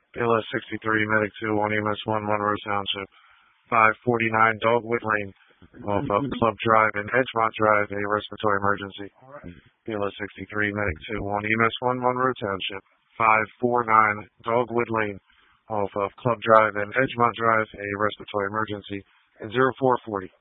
BLS 63, Medic 2-1, EMS 1, Monroe Township. 549 Dogwood Lane, off of Club Drive and Edgemont Drive, a respiratory emergency. BLS 63, Medic 2-1, EMS 1, Monroe Township. 549 Dogwood Lane, off of Club Drive and Edgemont Drive, a respiratory emergency. And 0440.